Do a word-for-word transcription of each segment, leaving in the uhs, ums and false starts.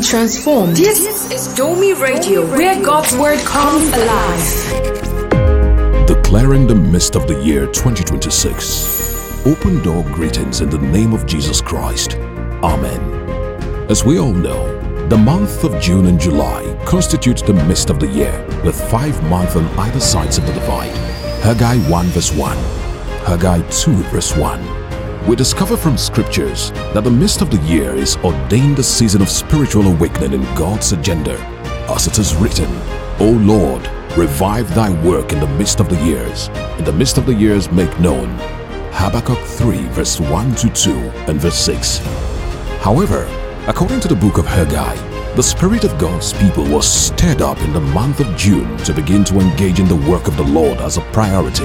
transformed. This is Domi Radio, where God's word comes alive. Declaring the mist of the year twenty twenty-six. Open door greetings in the name of Jesus Christ. Amen. As we all know, the month of June and July constitutes the mist of the year, with five months on either sides of the divide. Haggai one verse one, Haggai two verse one. We discover from scriptures that the mist of the year is ordained a season of spiritual awakening in God's agenda. As it is written, O Lord, revive thy work in the midst of the years. In the midst of the years make known. Habakkuk three verse one to two and verse six. However, according to the book of Haggai, the Spirit of God's people was stirred up in the month of June to begin to engage in the work of the Lord as a priority.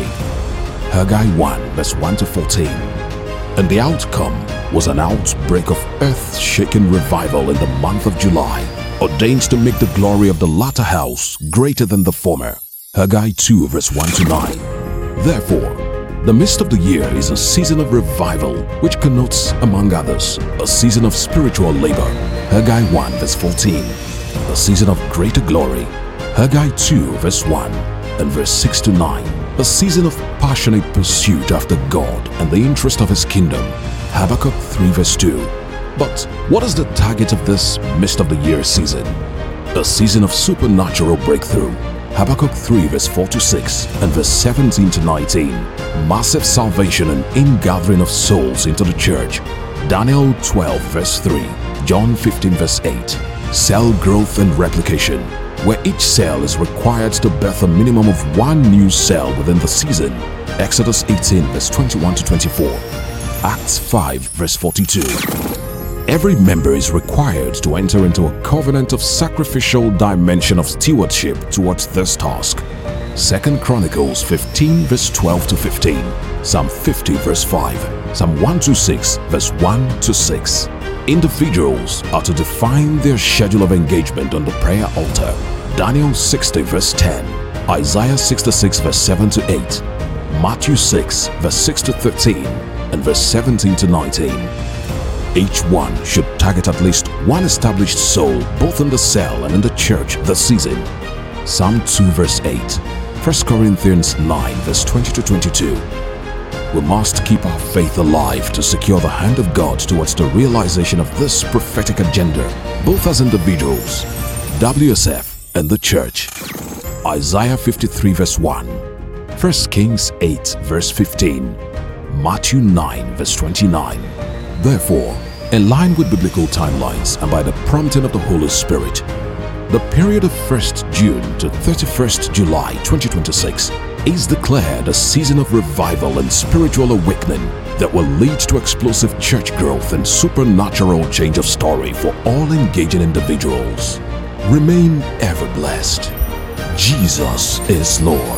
Haggai one verse one to fourteen. And the outcome was an outbreak of earth-shaking revival in the month of July, ordained to make the glory of the latter house greater than the former. Haggai two verse one to nine. Therefore, the mist of the year is a season of revival, which connotes, among others, a season of spiritual labor. Haggai one verse fourteen. A season of greater glory. Haggai two verse one and verse six to nine. A season of passionate pursuit after God and the interest of His kingdom. Habakkuk three verse two. But what is the target of this mist of the year season? A season of supernatural breakthrough. Habakkuk three verse four to six and verse seventeen to nineteen. Massive salvation and ingathering of souls into the church. Daniel twelve verse three. John fifteen verse eight. Cell growth and replication, where each cell is required to birth a minimum of one new cell within the season. Exodus eighteen verse twenty-one to twenty-four. Acts five verse forty-two. Every member is required to enter into a covenant of sacrificial dimension of stewardship towards this task. Second Chronicles fifteen verse twelve to fifteen. Psalm fifty verse five. Psalm one twenty-six verse one to six. Individuals are to define their schedule of engagement on the prayer altar. Daniel sixty verse ten, Isaiah sixty-six verse seven to eight, Matthew six verse six to thirteen, and verse seventeen to nineteen. Each one should target at least one established soul both in the cell and in the church this season. Psalm two verse eight, First Corinthians nine verse twenty to twenty-two. We must keep our faith alive to secure the hand of God towards the realization of this prophetic agenda, both as individuals, W S F, and the church. Isaiah fifty-three verse one, First Kings eight verse fifteen, Matthew nine verse twenty-nine. Therefore, in line with biblical timelines and by the prompting of the Holy Spirit, the period of first June to thirty-first July twenty twenty-six is declared a season of revival and spiritual awakening that will lead to explosive church growth and supernatural change of story for all engaging individuals. Remain ever blessed. Jesus is Lord.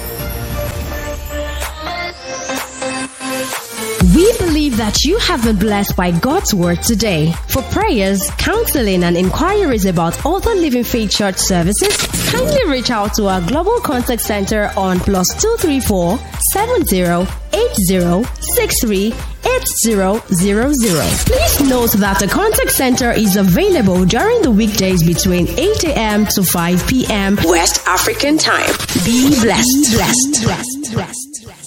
We believe that you have been blessed by God's word today. For prayers, counseling, and inquiries about other Living Faith Church services, kindly reach out to our Global Contact Center on plus two three four, seven zero eight zero, six three eight zero zero zero. Please note that the Contact Center is available during the weekdays between eight a m to five p m West African time. Be blessed. Blessed. Blessed. Blessed.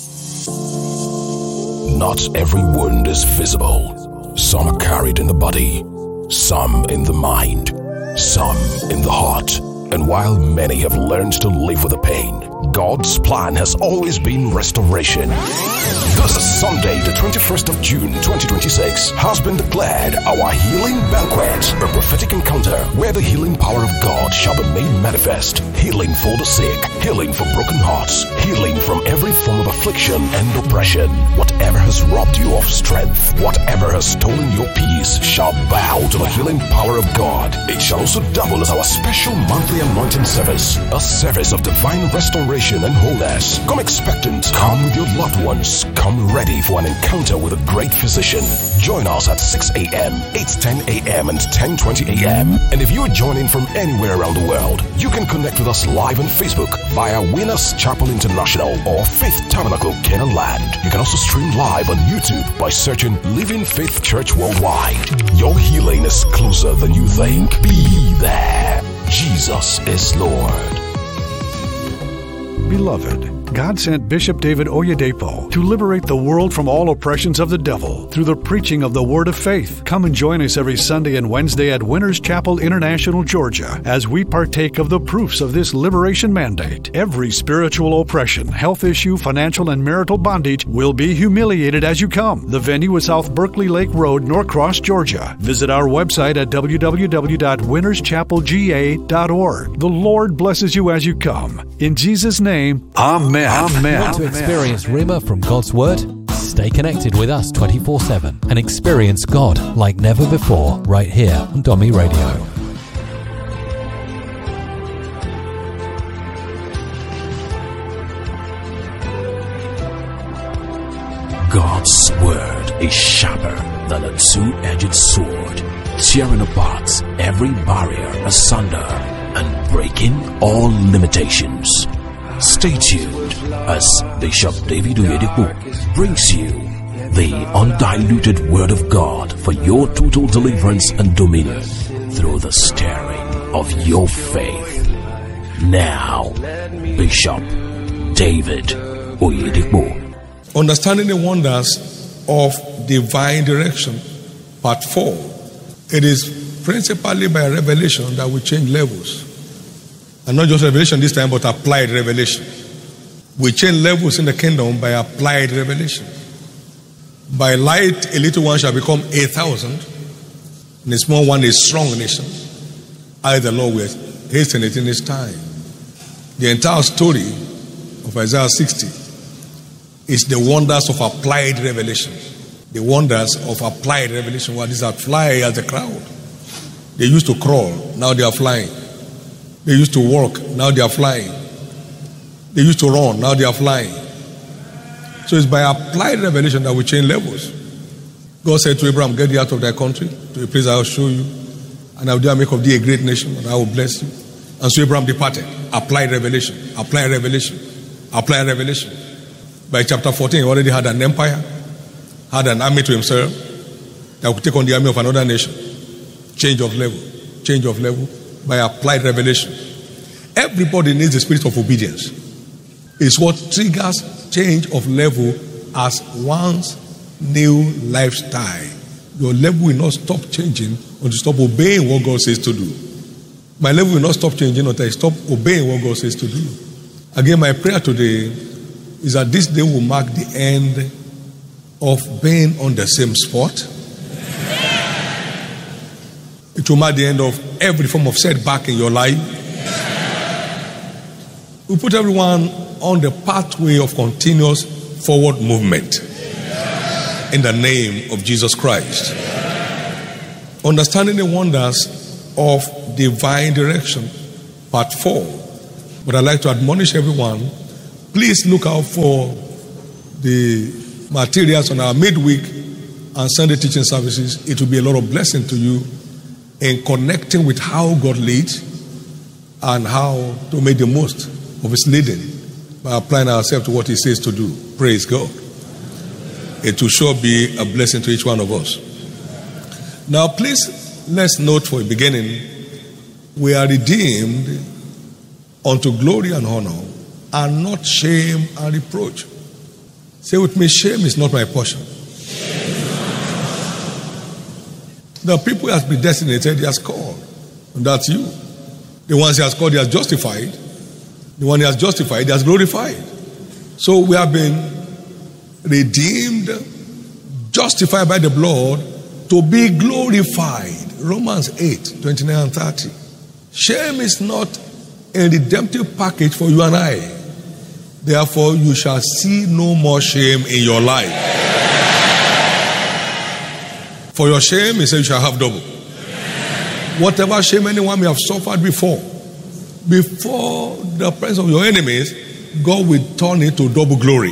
Not every wound is visible. Some are carried in the body, some in the mind, some in the heart. And while many have learned to live with the pain, God's plan has always been restoration. This is Sunday, the twenty-first of June twenty twenty-six, has been declared our healing banquet, a prophetic encounter where the healing power of God shall be made manifest. Healing for the sick, healing for broken hearts, healing from every form of affliction and oppression. Whatever has robbed you of strength, whatever has stolen your peace, shall bow to the healing power of God. It shall also double as our special monthly anointing service, a service of divine restoration and wholeness. Come expectant, come with your loved ones, come ready for an encounter with a great physician. Join us at six a m, eight ten a m and ten twenty a m And if you are joining from anywhere around the world, you can connect with us live on Facebook via Winners Chapel International or Faith Tabernacle Canaan Land. You can also stream live on YouTube by searching Living Faith Church Worldwide. Your healing is closer closer than you think. Be there. Jesus is Lord. Beloved, God sent Bishop David Oyedepo to liberate the world from all oppressions of the devil through the preaching of the Word of Faith. Come and join us every Sunday and Wednesday at Winners Chapel International, Georgia, as we partake of the proofs of this liberation mandate. Every spiritual oppression, health issue, financial and marital bondage will be humiliated as you come. The venue is South Berkeley Lake Road, Norcross, Georgia. Visit our website at w w w dot winners chapel g a dot org. The Lord blesses you as you come. In Jesus' name, Amen. Amen. Want to experience Rhema from God's Word? Stay connected with us twenty-four seven and experience God like never before right here on Domi Radio. God's Word is sharper than a two-edged sword, tearing apart every barrier asunder and breaking all limitations. Stay tuned as Bishop David Oyedepo brings you the undiluted Word of God for your total deliverance and dominion through the stirring of your faith. Now, Bishop David Oyedepo. Understanding the wonders of divine direction, part four. It is principally by revelation that we change levels. And not just revelation this time, but applied revelation. We change levels in the kingdom by applied revelation. By light, a little one shall become a thousand, and a small one a strong nation. I, the Lord, will hasten it in his time. The entire story of Isaiah sixty is the wonders of applied revelation. The wonders of applied revelation. What is that? Fly as a crowd. They used to crawl, now they are flying. They used to walk, now they are flying. They used to run, now they are flying. So it's by applied revelation that we change levels. God said to Abraham, get thee out of thy country, to a place I will show you, and I will there make of thee a great nation, and I will bless you. And so Abraham departed. Applied revelation, applied revelation, applied revelation. By chapter fourteen, he already had an empire, had an army to himself, that would take on the army of another nation. Change of level, change of level. By applied revelation. Everybody needs the spirit of obedience. It's what triggers change of level as one's new lifestyle. Your level will not stop changing until you stop obeying what God says to do. My level will not stop changing until I stop obeying what God says to do. Again, my prayer today is that this day will mark the end of being on the same spot. It will mark the end of every form of setback in your life. We put everyone on the pathway of continuous forward movement in the name of Jesus Christ. Understanding the wonders of divine direction, part four. But I'd like to admonish everyone, please look out for the materials on our midweek and Sunday teaching services. It will be a lot of blessing to you in connecting with how God leads and how to make the most of his leading by applying ourselves to what he says to do. Praise God. It will sure be a blessing to each one of us. Now please, let's note for a beginning, we are redeemed unto glory and honor, and not shame and reproach. Say with me, shame is not my portion. The people he has predestinated, he has called. And that's you. The ones he has called, he has justified. The one he has justified, he has glorified. So we have been redeemed, justified by the blood, to be glorified. Romans eight, twenty-nine and thirty. Shame is not a redemptive package for you and I. Therefore, you shall see no more shame in your life. For your shame, he said, you shall have double. Whatever shame anyone may have suffered before, before the presence of your enemies, God will turn it to double glory.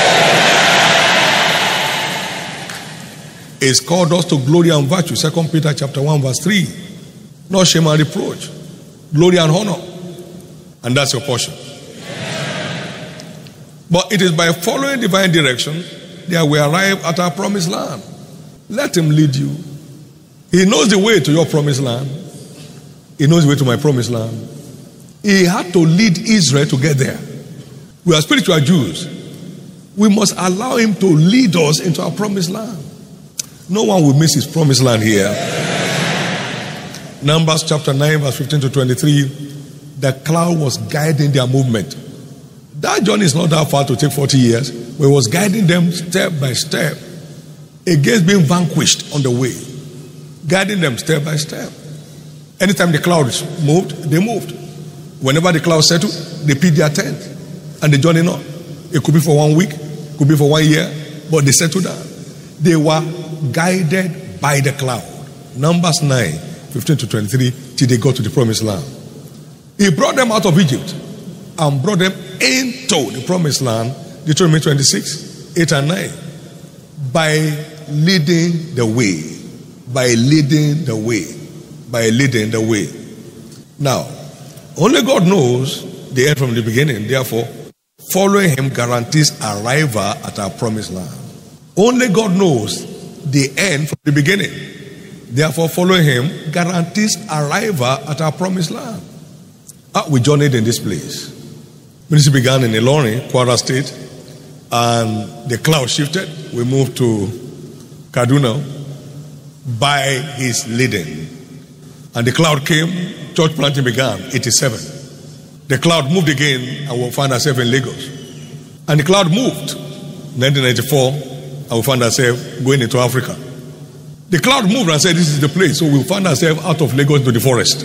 It's called us to glory and virtue. Second Peter chapter one verse three. No shame and reproach. Glory and honor. And that's your portion. But it is by following divine direction that we arrive at our promised land. Let him lead you. He knows the way to your promised land. He knows the way to my promised land. He had to lead Israel to get there. We are spiritual Jews. We must allow him to lead us into our promised land. No one will miss his promised land here. Numbers chapter nine, verse fifteen to twenty-three. The cloud was guiding their movement. That journey is not that far to take forty years. But it was guiding them step by step against being vanquished on the way. Guiding them step by step. Anytime the clouds moved, they moved. Whenever the clouds settled, they pitched their tent and they journeyed on. It could be for one week, it could be for one year, but they settled down. They were guided by the cloud. Numbers nine, fifteen to twenty-three, till they got to the promised land. He brought them out of Egypt and brought them into the promised land, Deuteronomy twenty-six, eight and nine, by leading the way. By leading the way. By leading the way. Now, only God knows the end from the beginning. Therefore, following him guarantees arrival at our promised land. Only God knows the end from the beginning. Therefore, following him guarantees arrival at our promised land. Ah, we journeyed in this place. Ministry began in Ilorin, Kwara State, and the cloud shifted. We moved to Kaduna by his leading. And the cloud came, church planting began, eighty-seven. The cloud moved again, and we'll find ourselves in Lagos. And the cloud moved, nineteen ninety-four, and we'll find ourselves going into Africa. The cloud moved and said, this is the place, so we'll find ourselves out of Lagos to the forest.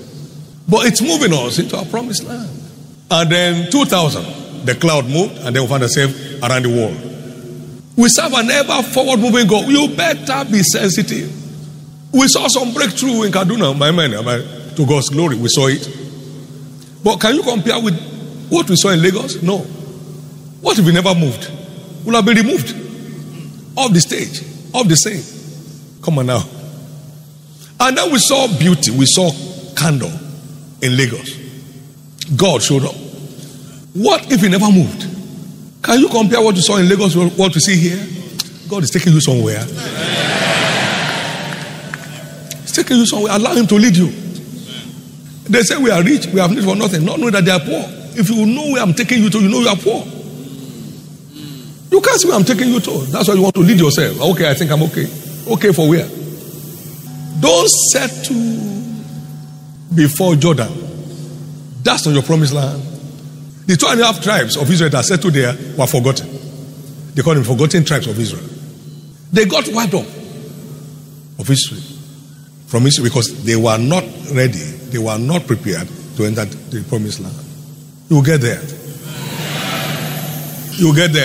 But it's moving us into our promised land. And then two thousand, the cloud moved, and then we'll find ourselves around the world. We serve an ever forward moving God. You better be sensitive. We saw some breakthrough in Kaduna, my man, to God's glory. We saw it. But can you compare with what we saw in Lagos? No. What if we never moved? We'll have been removed off the stage, off the scene. Come on now. And then we saw beauty. We saw candor in Lagos. God showed up. What if we never moved? Can you compare what you saw in Lagos with what we see here? God is taking you somewhere. He's taking you somewhere. Allow him to lead you. They say we are rich, we have need for nothing, not knowing that they are poor. If you know where I'm taking you to, you know you are poor. You can't see where I'm taking you to. That's why you want to lead yourself. Okay, I think I'm okay. Okay for where? Don't settle before Jordan. That's not your promised land. The two and a half tribes of Israel that settled there were forgotten. They call them forgotten tribes of Israel. They got wiped off of history. From history because they were not ready. They were not prepared to enter the promised land. You will get there. You will get there.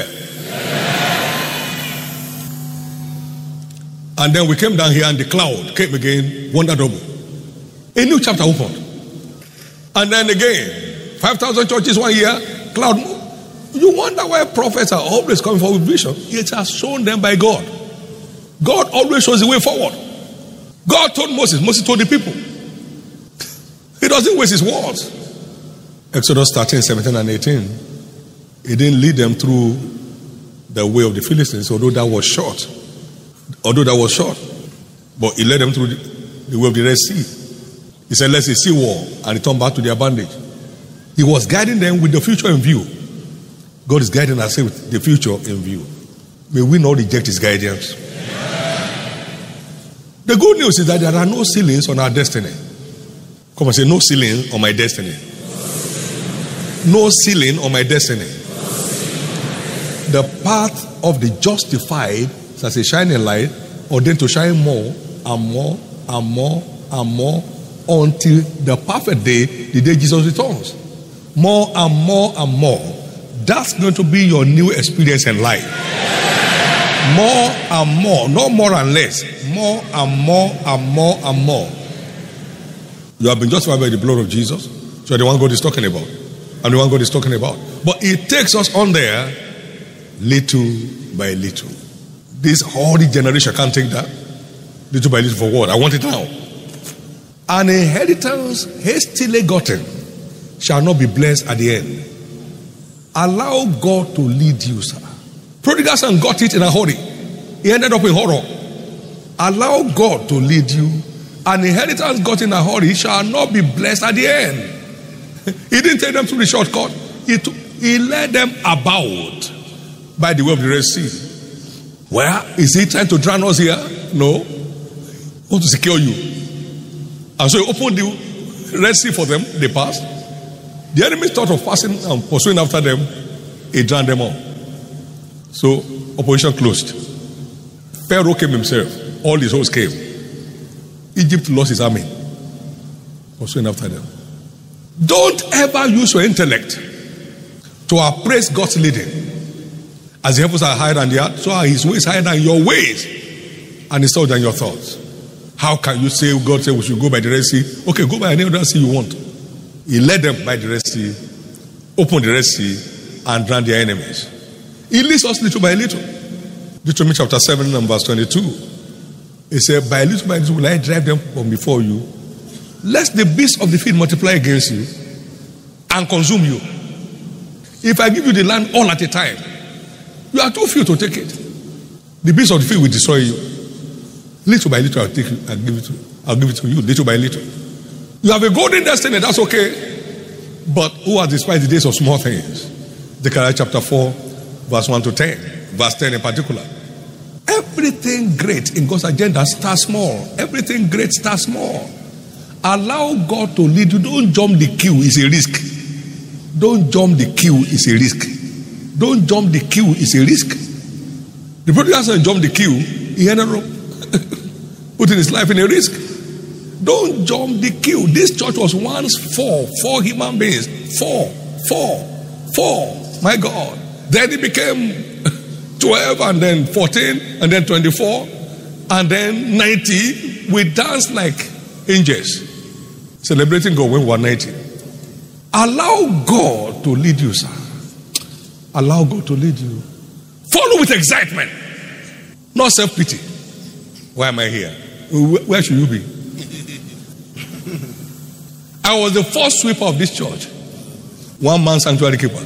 And then we came down here and the cloud came again, wonder double. A new chapter opened. And then again, five thousand churches one year, cloud moved. You wonder why prophets are always coming forward with vision. It has shown them by God. God always shows the way forward. God told Moses, Moses told the people. He doesn't waste his words. Exodus thirteen, seventeen and eighteen. He didn't lead them through the way of the Philistines, although that was short. Although that was short. But he led them through the, the way of the Red Sea. He said, let's see sea war, and he turned back to their bondage. He was guiding them with the future in view. God is guiding us with the future in view. May we not reject his guidance. The good news is that there are no ceilings on our destiny. Come and say, no ceiling on my destiny. No ceiling on my destiny. The path of the justified is as a shining light, ordained to shine more and more and more and more until the perfect day, the day Jesus returns. More and more and more. That's going to be your new experience in life. More and more. Not more and less. More and more and more and more. You have been justified by the blood of Jesus. So the one God is talking about. And the one God is talking about. But it takes us on there little by little. This holy generation can't take that. Little by little for what? I want it now. An inheritance hastily gotten shall not be blessed at the end. Allow God to lead you, sir. Prodigal son got it in a hurry. He ended up in horror. Allow God to lead you. An inheritance got in a hurry shall not be blessed at the end. He didn't take them through the shortcut. He, took, he led them about by the way of the Red Sea. Well, is he trying to drown us here? No. He wants to secure you. And so he opened the Red Sea for them. They passed. The enemy thought of passing and pursuing after them. He drowned them all. So opposition closed. Pharaoh came himself. All his hosts came. Egypt lost his army. Pursuing after them. Don't ever use your intellect to appraise God's leading. As the heavens are higher than the earth, so are his ways higher than your ways, and his thoughts than your thoughts. How can you say God said we should go by the Red Sea? Okay, go by any other sea you want. He led them by the Red Sea, opened the Red Sea, and drowned their enemies. He leads us little by little. Deuteronomy chapter seven and verse twenty-two. He said, by little by little will I drive them from before you, lest the beasts of the field multiply against you and consume you. If I give you the land all at a time, you are too few to take it. The beasts of the field will destroy you. Little by little I'll take you and give it to you. I'll give it to you little by little. You have a golden destiny, that's okay. But who has despised the days of small things? Zechariah chapter four, verse one to ten. Verse ten in particular. Everything great in God's agenda starts small. Everything great starts small. Allow God to lead you. Don't jump the queue, it's a risk. Don't jump the queue, it's a risk. Don't jump the queue, it's a risk. The prodigal son jumped the queue, he ended up putting his life in a risk. Don't jump the queue. This church was once four, four human beings. Four, four, four. My God. Then it became twelve, and then fourteen, and then twenty-four, and then ninety. We danced like angels, celebrating God when we were ninety. Allow God to lead you, sir. Allow God to lead you. Follow with excitement, not self-pity. Why am I here? Where should you be? I was the first sweeper of this church. One man sanctuary keeper.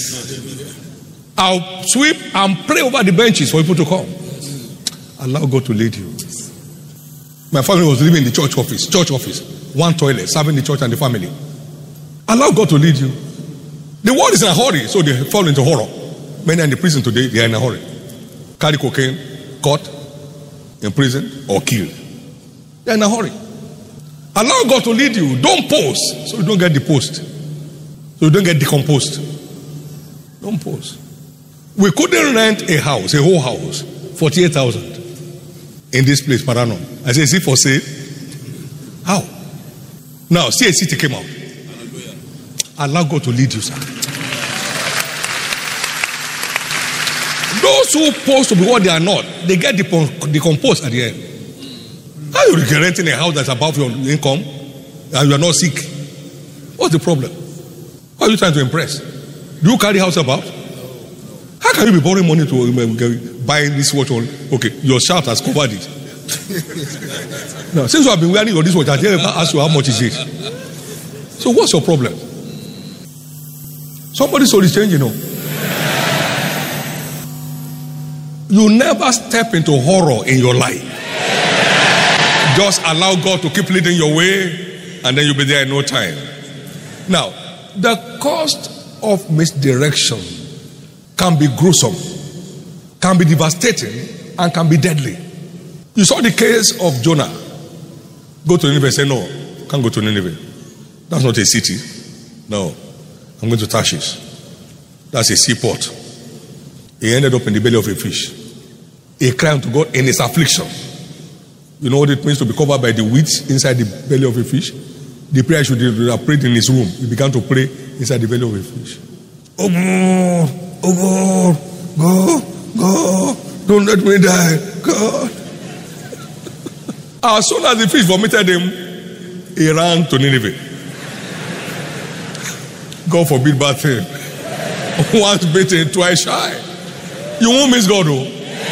I'll sweep and pray over the benches for people to come. Allow God to lead you. My family was living in the church office. Church office. One toilet, serving the church and the family. Allow God to lead you. The world is in a hurry, so they fall into horror. Many are in the prison today, they are in a hurry. Carry cocaine, caught, in prison, or killed. They are in a hurry. Allow God to lead you. Don't post, so you don't get deposed. So you don't get decomposed. Don't post. We couldn't rent a house, a whole house, forty-eight thousand in this place per annum. I said, is it for sale? How? Now, C A C T came out. Allow God to lead you, sir. Those who post to be what they are not, they get decomposed at the end. How are you renting a house that's above your income and you are not sick? What's the problem? Who are you trying to impress? Do you carry house about? How can you be borrowing money to buy this watch? On? Okay, your shirt has covered it. Now, since you have been wearing your this watch, I didn't ask you how much is it. So what's your problem? Somebody's soul is changing, you know. You never step into horror in your life. Just allow God to keep leading your way, and then you'll be there in no time. Now, the cost of misdirection can be gruesome, can be devastating, and can be deadly. You saw the case of Jonah. Go to Nineveh and say, no, can't go to Nineveh. That's not a city. No, I'm going to Tarshish. That's a seaport. He ended up in the belly of a fish. He cried to God in his affliction. You know what it means to be covered by the weeds inside the belly of a fish? The prayer should have prayed in his room. He began to pray inside the belly of a fish. Oh God, oh God, God, God, don't let me die, God. As soon as the fish vomited him, he ran to Nineveh. God forbid bad thing. Once bitten, twice shy. You won't miss God, though.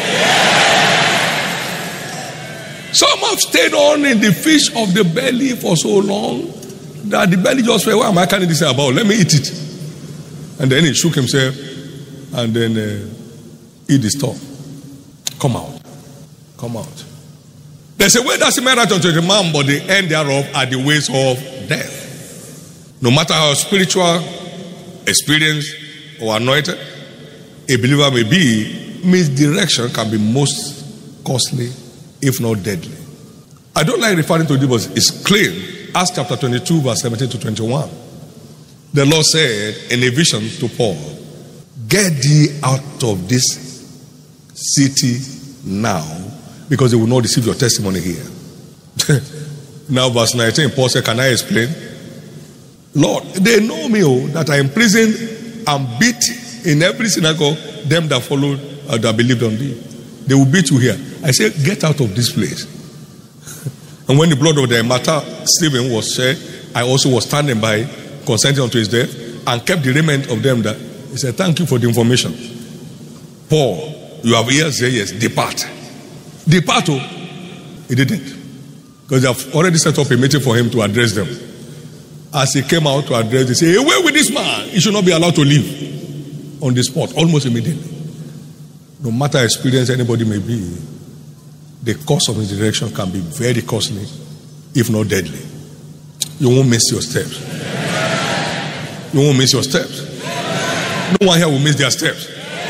Some have stayed on in the fish of the belly for so long that the belly just felt, what am I carrying this about? Let me eat it. And then he shook himself and then uh, eat the stuff. Come out. Come out. There's a way that seemeth right unto the man, but the end thereof are the ways of death. No matter how spiritual, experienced, or anointed a believer may be, misdirection can be most costly, if not deadly. I don't like referring to this, but it's clear. Acts chapter twenty-two, verse seventeen to twenty-one. The Lord said in a vision to Paul, "Get thee out of this city now, because they will not receive your testimony here." Now verse nineteen, Paul said, "Can I explain? Lord, they know me, oh, that I imprisoned and beat in every synagogue them that followed, uh, that believed on thee. They will beat you here." I said, "Get out of this place." And when the blood of the martyr Stephen was shed, I also was standing by, consenting unto his death, and kept the remnant of them that. He said, "Thank you for the information. Paul, you have ears, say yes, depart." Depart, oh. He didn't. Because they have already set up a meeting for him to address them. As he came out to address, they say, "Away with this man. He should not be allowed to live." On the spot, almost immediately. No matter how experienced anybody may be, the cost of misdirection can be very costly, if not deadly. You won't miss your steps. You won't miss your steps. No one here will miss their steps.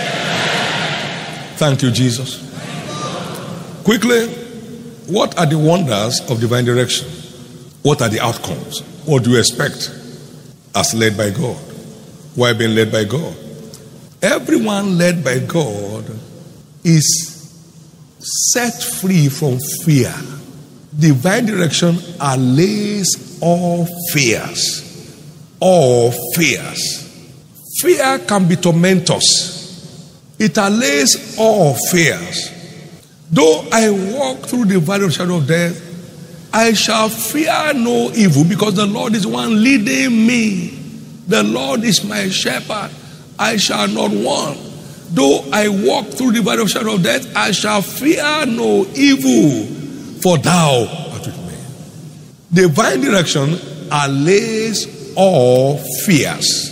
Thank you, Jesus. Quickly, what are the wonders of divine direction? What are the outcomes? What do you expect as led by God? Why being led by God? Everyone led by God is set free from fear. Divine direction allays all fears. All fears. Fear can be tormentous. It allays all fears. Though I walk through the valley of the shadow of death, I shall fear no evil, because the Lord is the one leading me. The Lord is my shepherd. I shall not want. Though I walk through the valley of the shadow of death, I shall fear no evil, for thou art with me. Divine direction allays all fears.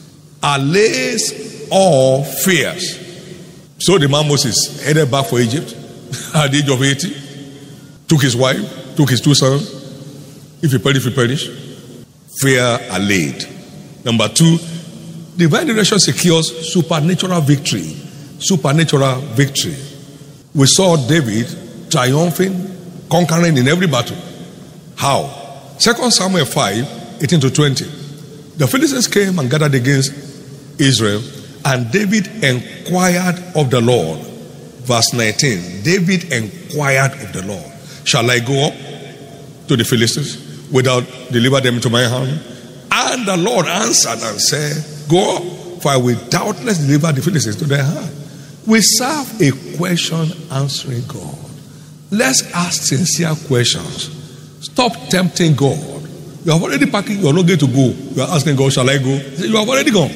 Allays all fears. So the man Moses headed back for Egypt at the age of eighty, took his wife, took his two sons. If he perish, if he perish. Fear allayed. Number two, divine direction secures supernatural victory. Supernatural victory. We saw David triumphing, conquering in every battle. How? Second Samuel five, eighteen to twenty. The Philistines came and gathered against Israel, and David inquired of the Lord. Verse nineteen. David inquired of the Lord, "Shall I go up to the Philistines without deliver them into my hand?" And the Lord answered and said, "Go up, for I will doubtless deliver the Philistines to their hand." We serve a question answering God. Let's ask sincere questions. Stop tempting God. You have already packed, you are not going to go. You are asking God, "Shall I go?" You have already gone.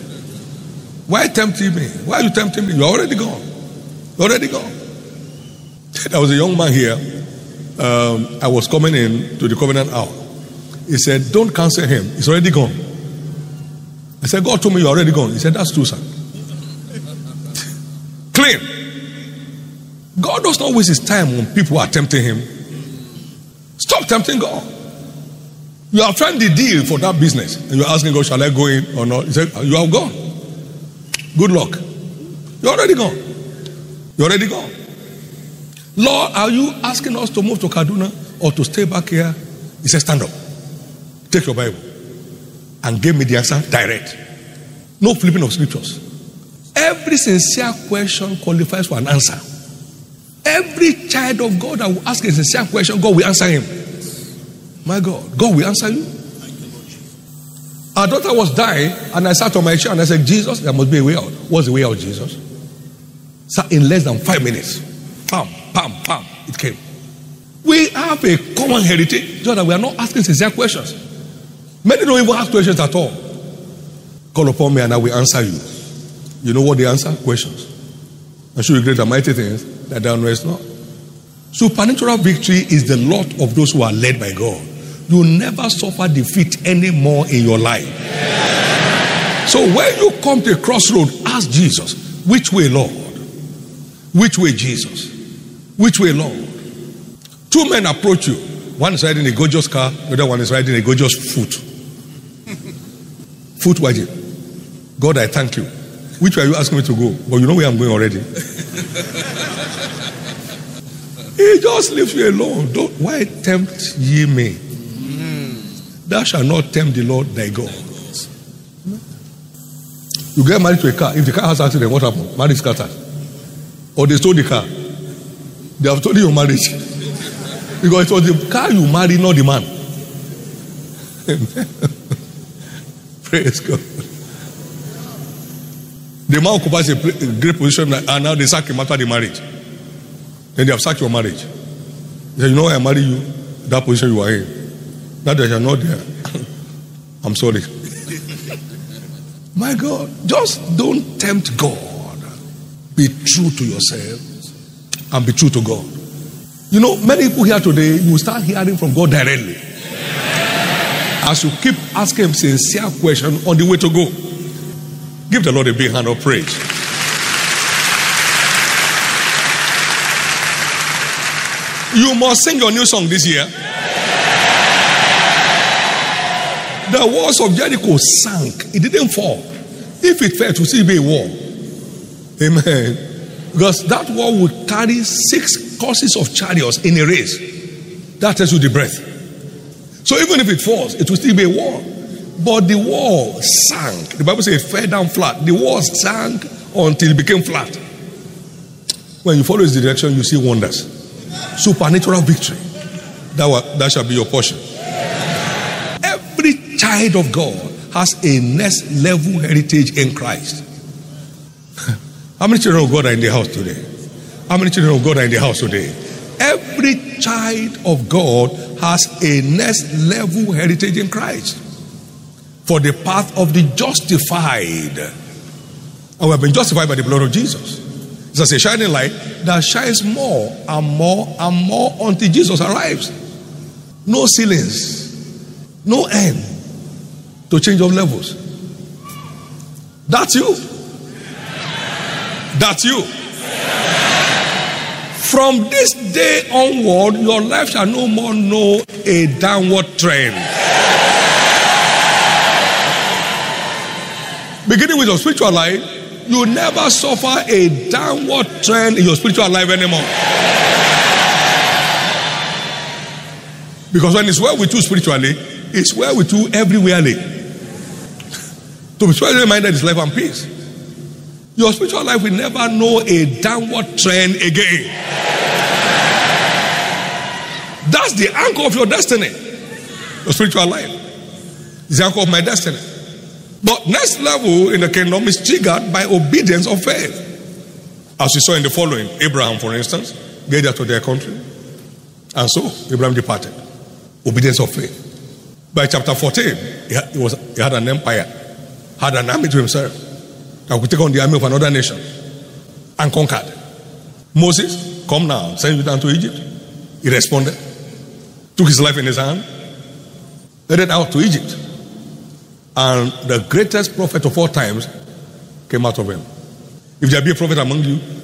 Why tempting me? Why are you tempting me? You are already gone. You are already gone. There was a young man here. Um, I was coming in to the covenant hour. He said, "Don't cancel him. He's already gone." I said, "God told me you're already gone." He said, "That's true, sir." Clean. God does not waste his time when people are tempting him. Stop tempting God. You have found the deal for that business, and you're asking God, "Shall I go in or not?" He said, "You have gone. Good luck. You're already gone. You're already gone." Lord, are you asking us to move to Kaduna or to stay back here? He said, "Stand up. Take your Bible and give me the answer direct. No flipping of scriptures." Every sincere question qualifies for an answer. Every child of God that will ask a sincere question, God will answer him. My God, God will answer you. Our daughter was dying, and I sat on my chair and I said, "Jesus, there must be a way out." What's the way out, Jesus? So in less than five minutes, pam, pam, pam, it came. We have a common heritage, just that we are not asking sincere questions. Many don't even ask questions at all. Call upon me and I will answer you. You know what they answer? Questions. I show you great and mighty things that thou knowest not. Supernatural victory is the lot of those who are led by God. You never suffer defeat anymore in your life. So when you come to a crossroad, ask Jesus, "Which way, Lord? Which way, Jesus? Which way, Lord?" Two men approach you. One is riding a gorgeous car, the other one is riding a gorgeous foot. Foot wagon. God, I thank you. Which way are you asking me to go? But you know where I'm going already. He just leaves you alone. Don't, why tempt ye me? Thou shalt not tempt the Lord thy God. You get married to a car. If the car has accident, what happens? Marriage scattered. Or they stole the car. They have stolen your marriage. Because it was the car you married, not the man. Amen. Praise God. The man occupies a great position and now they sack him after the marriage. Then they have sacked your marriage. They say, you know why I marry you? That position you are in. Now that you are not there. I'm sorry. My God, just don't tempt God. Be true to yourself and be true to God. You know, many people here today, you will start hearing from God directly. As you keep asking him sincere questions on the way to go. Give the Lord a big hand of praise. You must sing your new song this year. The walls of Jericho sank. It didn't fall. If it fell, to still be a wall. Amen. Because that wall would carry six courses of chariots in a race. That tells you the breadth. So even if it falls, it will still be a wall. But the wall sank. The Bible says it fell down flat. The wall sank until it became flat. When you follow his direction, you see wonders. Supernatural victory. That, will, that shall be your portion. Every child of God has a next level heritage in Christ. How many children of God are in the house today? How many children of God are in the house today? Every child of God has a next level heritage in Christ. For the path of the justified. And we have been justified by the blood of Jesus. It's as a shining light that shines more and more and more until Jesus arrives. No ceilings. No end to change of levels. That's you. That's you. From this day onward, your life shall no more know a downward trend. Beginning with your spiritual life, you never suffer a downward trend in your spiritual life anymore. Because when it's well with you spiritually, it's well with you everywhere. To be spiritually minded is life and peace. Your spiritual life will never know a downward trend again. That's the anchor of your destiny. Your spiritual life is the anchor of my destiny. But next level in the kingdom is triggered by obedience of faith. As we saw in the following, Abraham, for instance, gathered to their country. And so Abraham departed. Obedience of faith. By chapter fourteen, he had, he was, he had an empire, had an army to himself that could take on the army of another nation and conquered. Moses, come now, send you down to Egypt. He responded, took his life in his hand, headed out to Egypt. And the greatest prophet of all times came out of him. If there be a prophet among you,